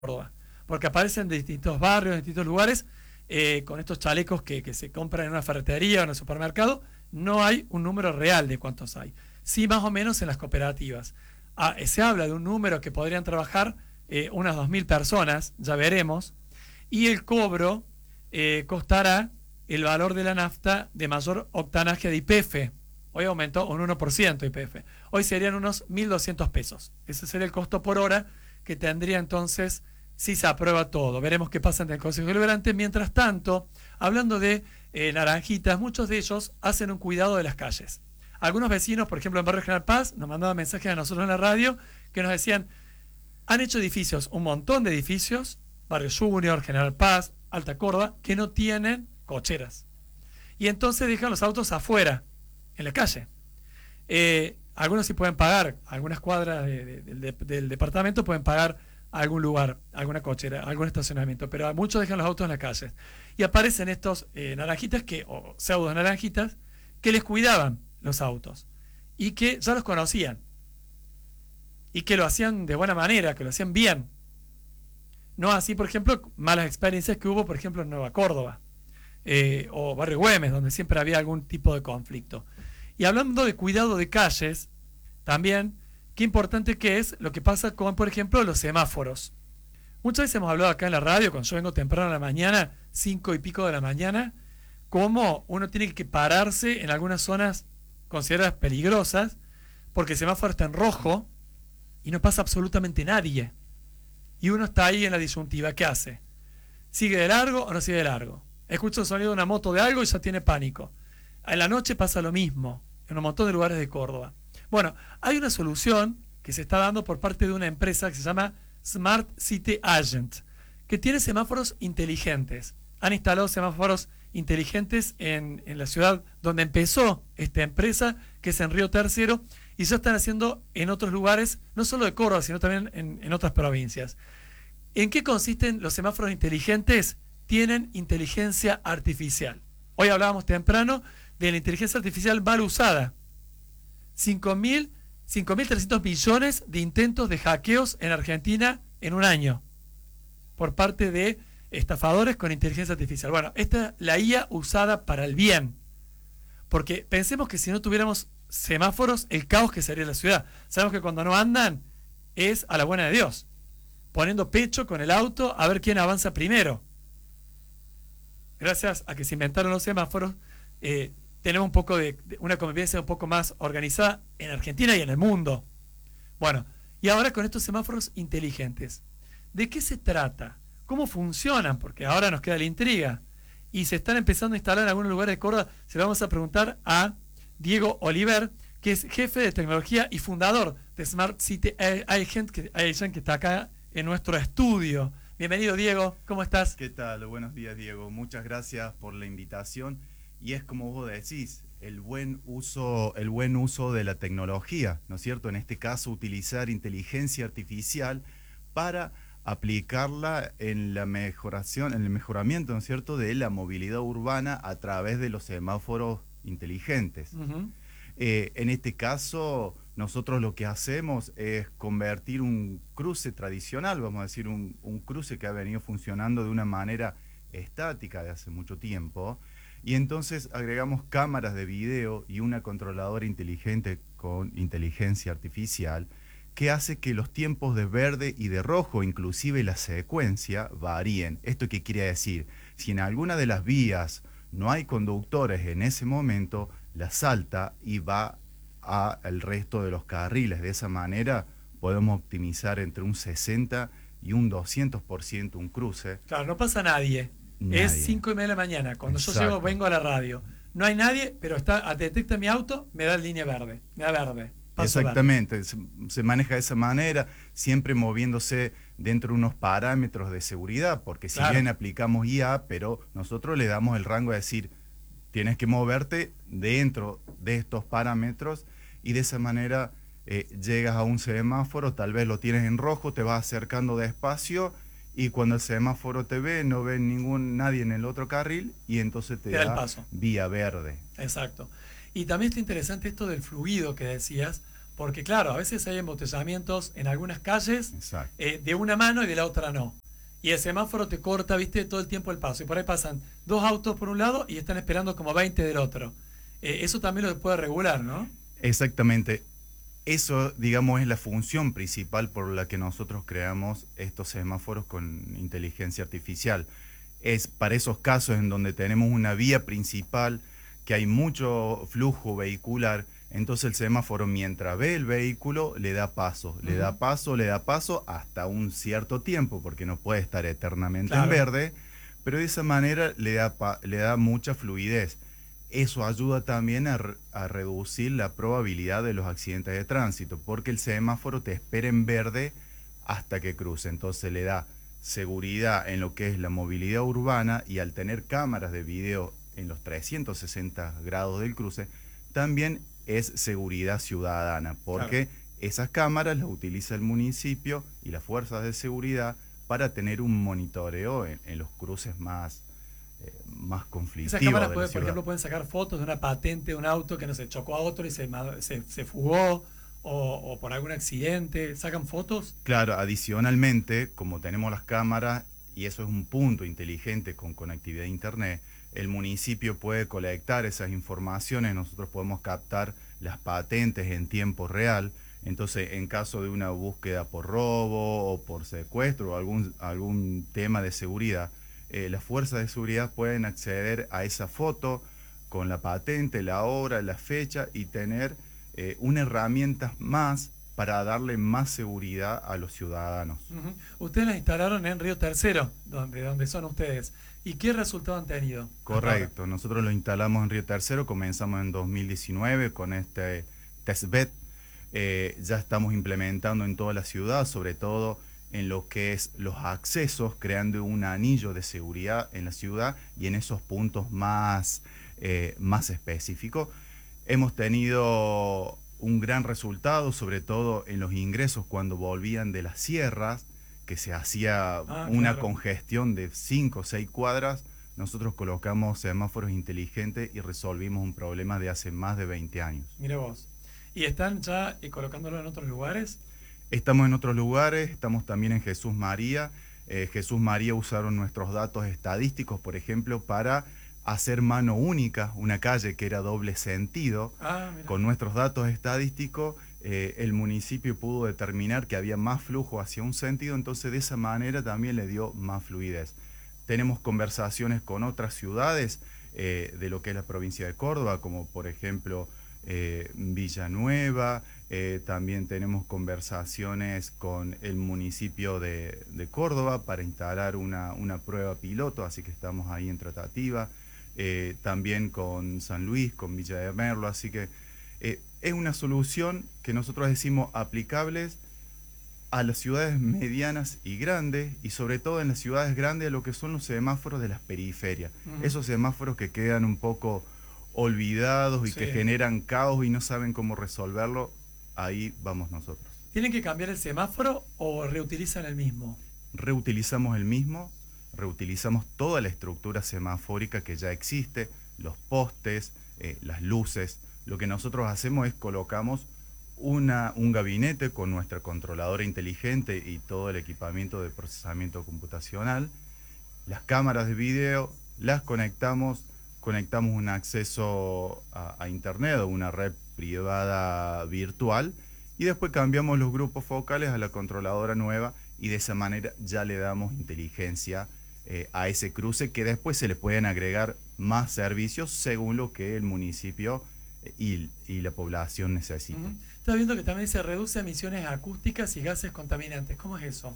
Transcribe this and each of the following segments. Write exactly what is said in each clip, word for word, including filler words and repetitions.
Córdoba, porque aparecen de distintos barrios, de distintos lugares, eh, con estos chalecos que, que se compran en una ferretería o en el supermercado. No hay un número real de cuántos hay. Sí, más o menos en las cooperativas. Ah, se habla de un número que podrían trabajar eh, unas dos mil personas, ya veremos, y el cobro eh, costará el valor de la nafta de mayor octanaje de I P F. Hoy aumentó un uno por ciento I P F. Hoy serían unos mil doscientos pesos. Ese sería el costo por hora que tendría entonces si se aprueba todo. Veremos qué pasa en el Consejo Deliberante. Mientras tanto, hablando de eh, naranjitas, muchos de ellos hacen un cuidado de las calles. Algunos vecinos, por ejemplo en Barrio General Paz, nos mandaban mensajes a nosotros en la radio que nos decían, han hecho edificios, un montón de edificios, Barrio Junior, General Paz, Alta Córdoba, que no tienen cocheras. Y entonces dejan los autos afuera, en la calle. Eh, algunos sí pueden pagar, algunas cuadras de, de, de, de, del departamento pueden pagar algún lugar, alguna cochera, algún estacionamiento, pero muchos dejan los autos en la calle. Y aparecen estos eh, naranjitas, que, o pseudo naranjitas, que les cuidaban los autos y que ya los conocían y que lo hacían de buena manera, que lo hacían bien. No así, por ejemplo, malas experiencias que hubo, por ejemplo, en Nueva Córdoba eh, o Barrio Güemes, donde siempre había algún tipo de conflicto. Y hablando de cuidado de calles, también, qué importante que es lo que pasa con, por ejemplo, los semáforos. Muchas veces hemos hablado acá en la radio, cuando yo vengo temprano a la mañana, cinco y pico de la mañana, cómo uno tiene que pararse en algunas zonas consideradas peligrosas, porque el semáforo está en rojo y no pasa absolutamente nadie. Y uno está ahí en la disyuntiva, ¿qué hace? ¿Sigue de largo o no sigue de largo? Escucha el sonido de una moto de algo y ya tiene pánico. En la noche pasa lo mismo, en un montón de lugares de Córdoba. Bueno, hay una solución que se está dando por parte de una empresa que se llama Smart City Agent, que tiene semáforos inteligentes. Han instalado semáforos inteligentes en, en la ciudad donde empezó esta empresa, que es en Río Tercero, y ya están haciendo en otros lugares, no solo de Córdoba, sino también en, en otras provincias. ¿En qué consisten los semáforos inteligentes? Tienen inteligencia artificial. Hoy hablábamos temprano de la inteligencia artificial mal usada. cinco mil trescientos millones de intentos de hackeos en Argentina en un año por parte de estafadores con inteligencia artificial. Bueno, esta es la I A usada para el bien, porque pensemos que si no tuviéramos semáforos, el caos que sería la ciudad. Sabemos que cuando no andan es a la buena de Dios, poniendo pecho con el auto a ver quién avanza primero. Gracias a que se inventaron los semáforos, eh, tenemos un poco de, de una convivencia un poco más organizada en Argentina y en el mundo. Bueno, y ahora con estos semáforos inteligentes, ¿de qué se trata? ¿Cómo funcionan? Porque ahora nos queda la intriga. Y se están empezando a instalar en algunos lugares de Córdoba. Se lo vamos a preguntar a Diego Oliver, que es jefe de tecnología y fundador de Smart City Agent, que, Agent, que está acá en nuestro estudio. Bienvenido, Diego, ¿cómo estás? ¿Qué tal? Buenos días, Diego. Muchas gracias por la invitación. Y es como vos decís, el buen uso, el buen uso de la tecnología, ¿no es cierto? En este caso, utilizar inteligencia artificial para aplicarla en la mejoración, en el mejoramiento, ¿no es cierto?, de la movilidad urbana a través de los semáforos inteligentes. Uh-huh. Eh, en este caso, nosotros lo que hacemos es convertir un cruce tradicional, vamos a decir, un, un cruce que ha venido funcionando de una manera estática de hace mucho tiempo, y entonces agregamos cámaras de video y una controladora inteligente con inteligencia artificial que hace que los tiempos de verde y de rojo, inclusive la secuencia, varíen. ¿Esto qué quiere decir? Si en alguna de las vías no hay conductores en ese momento, la salta y va al resto de los carriles. De esa manera podemos optimizar entre un sesenta y un doscientos por ciento un cruce. Claro, no pasa nadie. Nadie. Es cinco y media de la mañana. Cuando Exacto. yo llego, vengo a la radio. No hay nadie, pero está, detecta mi auto, me da línea verde. Me da verde. Exactamente. Se, se maneja de esa manera, siempre moviéndose dentro de unos parámetros de seguridad, porque si claro. bien aplicamos I A, pero nosotros le damos el rango de decir, tienes que moverte dentro de estos parámetros, y de esa manera eh, llegas a un semáforo, tal vez lo tienes en rojo, te vas acercando despacio, y cuando el semáforo te ve, no ve ningún nadie en el otro carril, y entonces te, te da, da el paso. Vía verde. Exacto. Y también está interesante esto del fluido que decías, Porque claro, a veces hay embotellamientos en algunas calles eh, de una mano y de la otra no. Y el semáforo te corta, viste, todo el tiempo el paso. Y por ahí pasan dos autos por un lado y están esperando como veinte del otro. Eh, eso también lo puede regular, ¿no? Exactamente. Eso, digamos, es la función principal por la que nosotros creamos estos semáforos con inteligencia artificial. Es para esos casos en donde tenemos una vía principal, que hay mucho flujo vehicular, entonces el semáforo, mientras ve el vehículo, le da paso, uh-huh. le da paso, le da paso hasta un cierto tiempo, porque no puede estar eternamente claro. en verde, pero de esa manera le da, le da mucha fluidez. Eso ayuda también a, a reducir la probabilidad de los accidentes de tránsito, porque el semáforo te espera en verde hasta que cruce, entonces le da seguridad en lo que es la movilidad urbana, y al tener cámaras de video en los trescientos sesenta grados del cruce, también es seguridad ciudadana, porque claro. esas cámaras las utiliza el municipio y las fuerzas de seguridad para tener un monitoreo en, en los cruces más, eh, más conflictivos. Esas cámaras, puede, por ejemplo, pueden sacar fotos de una patente de un auto que no se chocó a otro y se, se, se fugó, o, o por algún accidente. ¿Sacan fotos? Claro, adicionalmente, como tenemos las cámaras, y eso es un punto inteligente con conectividad a internet, el municipio puede colectar esas informaciones, nosotros podemos captar las patentes en tiempo real, entonces en caso de una búsqueda por robo o por secuestro o algún, algún tema de seguridad, eh, las fuerzas de seguridad pueden acceder a esa foto con la patente, la hora, la fecha, y tener eh, una herramienta más para darle más seguridad a los ciudadanos. Uh-huh. Ustedes la instalaron en Río Tercero, donde, donde son ustedes. ¿Y qué resultado han tenido? Correcto, nosotros lo instalamos en Río Tercero, comenzamos en dos mil diecinueve con este testbed. Eh, ya estamos implementando en toda la ciudad, sobre todo en lo que es los accesos, creando un anillo de seguridad en la ciudad y en esos puntos más, eh, más específicos. Hemos tenido un gran resultado, sobre todo en los ingresos cuando volvían de las sierras, que se hacía ah, una claro. congestión de cinco o seis cuadras. Nosotros colocamos semáforos inteligentes y resolvimos un problema de hace más de veinte años. Mira vos. ¿Y están ya eh, colocándolo en otros lugares? Estamos en otros lugares, estamos también en Jesús María. Eh, Jesús María usaron nuestros datos estadísticos, por ejemplo, para hacer mano única una calle que era doble sentido. Ah, con nuestros datos estadísticos, eh, el municipio pudo determinar que había más flujo hacia un sentido, entonces de esa manera también le dio más fluidez. Tenemos conversaciones con otras ciudades eh, de lo que es la provincia de Córdoba, como por ejemplo eh, Villanueva. Eh, también tenemos conversaciones con el municipio de, de Córdoba para instalar una, una prueba piloto, así que estamos ahí en tratativa. Eh, también con San Luis, con Villa de Merlo, así que eh, es una solución que nosotros decimos aplicables a las ciudades medianas y grandes, y sobre todo en las ciudades grandes a lo que son los semáforos de las periferias. Uh-huh. Esos semáforos que quedan un poco olvidados y sí. que generan caos y no saben cómo resolverlo, ahí vamos nosotros. ¿Tienen que cambiar el semáforo o reutilizan el mismo? Reutilizamos el mismo. Reutilizamos toda la estructura semafórica que ya existe, los postes, eh, las luces. Lo que nosotros hacemos es colocamos una, un gabinete con nuestra controladora inteligente y todo el equipamiento de procesamiento computacional, las cámaras de video, las conectamos, conectamos un acceso a, a internet o una red privada virtual, y después cambiamos los grupos focales a la controladora nueva, y de esa manera ya le damos inteligencia Eh, a ese cruce, que después se le pueden agregar más servicios según lo que el municipio y, y la población necesiten. Uh-huh. Estás viendo que también se reduce emisiones acústicas y gases contaminantes. ¿Cómo es eso?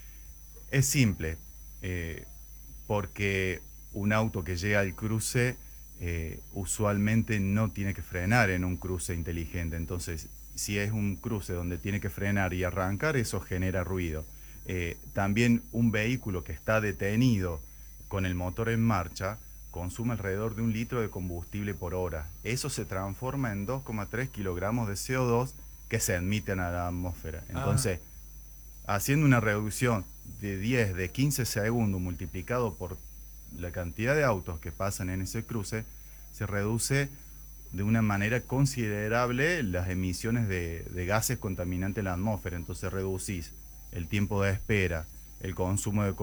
Es simple, eh, porque un auto que llega al cruce eh, usualmente no tiene que frenar en un cruce inteligente. Entonces, si es un cruce donde tiene que frenar y arrancar, eso genera ruido. Eh, también un vehículo que está detenido con el motor en marcha consume alrededor de un litro de combustible por hora. Eso se transforma en dos coma tres kilogramos de C O dos que se emiten a la atmósfera. Entonces, ah. haciendo una reducción de diez, de quince segundos multiplicado por la cantidad de autos que pasan en ese cruce, se reduce de una manera considerable las emisiones de, de gases contaminantes en la atmósfera. Entonces reducís el tiempo de espera, el consumo de